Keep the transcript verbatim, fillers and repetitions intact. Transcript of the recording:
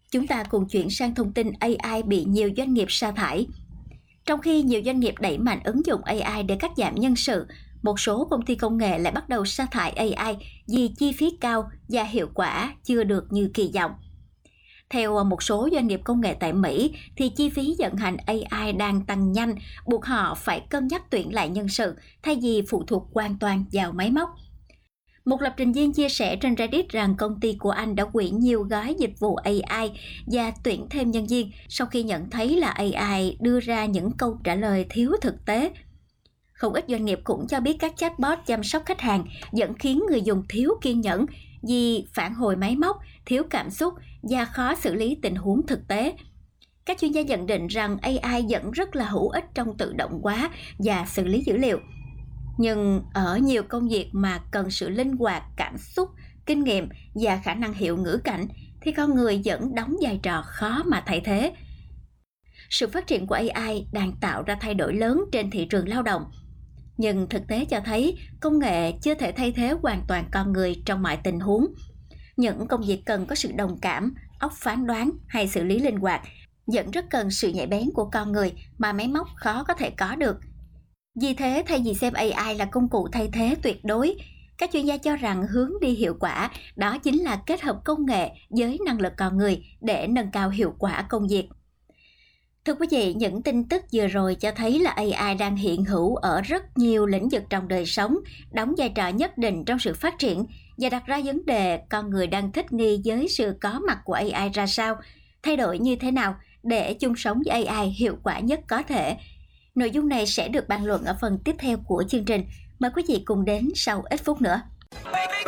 Chúng ta cùng chuyển sang thông tin a i bị nhiều doanh nghiệp sa thải. Trong khi nhiều doanh nghiệp đẩy mạnh ứng dụng a i để cắt giảm nhân sự, một số công ty công nghệ lại bắt đầu sa thải a i vì chi phí cao và hiệu quả chưa được như kỳ vọng. Theo một số doanh nghiệp công nghệ tại Mỹ, thì chi phí vận hành a i đang tăng nhanh, buộc họ phải cân nhắc tuyển lại nhân sự thay vì phụ thuộc hoàn toàn vào máy móc. Một lập trình viên chia sẻ trên Reddit rằng công ty của anh đã hủy nhiều gói dịch vụ a i và tuyển thêm nhân viên sau khi nhận thấy là a i đưa ra những câu trả lời thiếu thực tế. Không ít doanh nghiệp cũng cho biết các chatbot chăm sóc khách hàng vẫn khiến người dùng thiếu kiên nhẫn vì phản hồi máy móc, thiếu cảm xúc và khó xử lý tình huống thực tế. Các chuyên gia nhận định rằng a i vẫn rất là hữu ích trong tự động hóa và xử lý dữ liệu. Nhưng ở nhiều công việc mà cần sự linh hoạt, cảm xúc, kinh nghiệm và khả năng hiểu ngữ cảnh thì con người vẫn đóng vai trò khó mà thay thế. Sự phát triển của a i đang tạo ra thay đổi lớn trên thị trường lao động. Nhưng thực tế cho thấy công nghệ chưa thể thay thế hoàn toàn con người trong mọi tình huống. Những công việc cần có sự đồng cảm, óc phán đoán hay xử lý linh hoạt vẫn rất cần sự nhạy bén của con người mà máy móc khó có thể có được. Vì thế, thay vì xem a i là công cụ thay thế tuyệt đối, các chuyên gia cho rằng hướng đi hiệu quả đó chính là kết hợp công nghệ với năng lực con người để nâng cao hiệu quả công việc. Thưa quý vị, những tin tức vừa rồi cho thấy là a i đang hiện hữu ở rất nhiều lĩnh vực trong đời sống, đóng vai trò nhất định trong sự phát triển và đặt ra vấn đề con người đang thích nghi với sự có mặt của a i ra sao, thay đổi như thế nào để chung sống với a i hiệu quả nhất có thể. Nội dung này sẽ được bàn luận ở phần tiếp theo của chương trình. Mời quý vị cùng đến sau ít phút nữa.